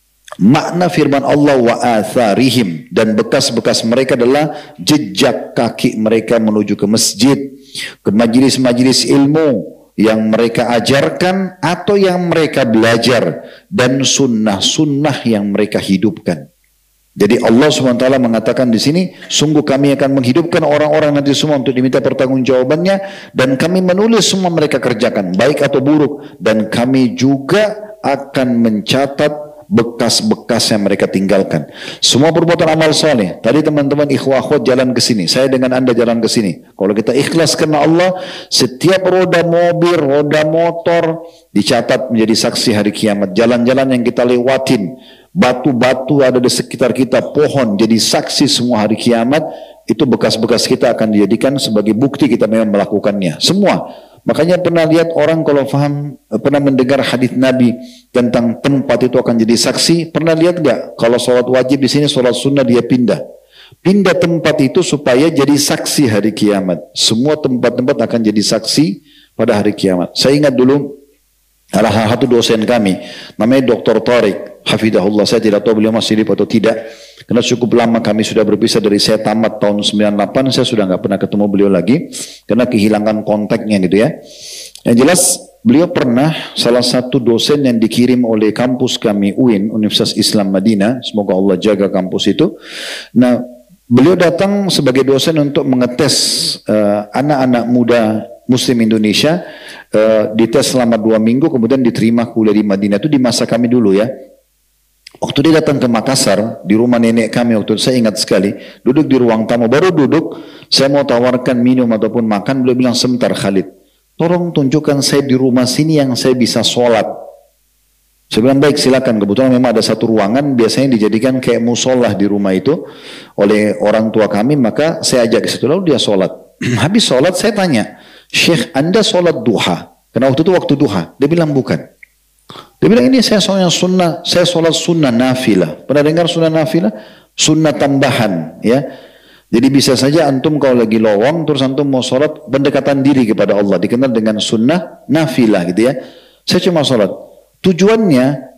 makna firman Allah wa atharihim, dan bekas-bekas mereka adalah jejak kaki mereka menuju ke masjid, ke majelis-majelis ilmu yang mereka ajarkan atau yang mereka belajar, dan sunnah-sunnah yang mereka hidupkan. Jadi Allah SWT mengatakan di sini, sungguh kami akan menghidupkan orang-orang nanti semua untuk diminta pertanggungjawabannya, dan kami menulis semua mereka kerjakan, baik atau buruk, dan kami juga akan mencatat bekas-bekas yang mereka tinggalkan. Semua perbuatan amal soleh. Tadi teman-teman ikhwah akhwat jalan ke sini, saya dengan anda jalan ke sini. Kalau kita ikhlas karena Allah, setiap roda mobil, roda motor dicatat menjadi saksi hari kiamat. Jalan-jalan yang kita lewatin, batu-batu ada di sekitar kita, pohon jadi saksi semua hari kiamat. Itu bekas-bekas kita akan dijadikan sebagai bukti kita memang melakukannya. Semua. Makanya pernah lihat orang kalau pernah mendengar hadis Nabi tentang tempat itu akan jadi saksi, pernah lihat gak? Kalau sholat wajib di sini, sholat sunnah dia pindah tempat itu supaya jadi saksi hari kiamat. Semua tempat-tempat akan jadi saksi pada hari kiamat. Saya ingat dulu ada satu dosen kami, namanya Dr. Tariq, hafidahullah. Saya tidak tahu beliau masih hidup atau tidak, karena cukup lama kami sudah berpisah. Dari saya tamat tahun 98, saya sudah nggak pernah ketemu beliau lagi, karena kehilangan kontaknya gitu ya. Yang jelas, beliau pernah salah satu dosen yang dikirim oleh kampus kami UIN, Universitas Islam Madinah, semoga Allah jaga kampus itu. Nah, beliau datang sebagai dosen untuk mengetes anak-anak muda Muslim Indonesia, dites selama 2 minggu, kemudian diterima kuliah di Madinah. Itu di masa kami dulu ya. Waktu dia datang ke Makassar, di rumah nenek kami waktu itu, saya ingat sekali, duduk di ruang tamu, baru duduk, saya mau tawarkan minum ataupun makan, beliau bilang, sebentar Khalid, tolong tunjukkan saya di rumah sini yang saya bisa sholat. Saya bilang, baik silakan. Kebetulan memang ada satu ruangan, biasanya dijadikan kayak musolah di rumah itu oleh orang tua kami, maka saya ajak ke situ, lalu dia sholat. Habis sholat saya tanya, Syekh, Anda sholat duha? Karena waktu itu waktu duha. Dia bilang bukan. Dia bilang, ini saya sholat sunnah, saya sholat sunnah nafilah. Pernah dengar sunnah nafilah? Sunnah tambahan, ya. Jadi bisa saja antum kalau lagi lowong, terus antum mau sholat pendekatan diri kepada Allah, dikenal dengan sunnah nafilah gitu ya. Saya cuma sholat. Tujuannya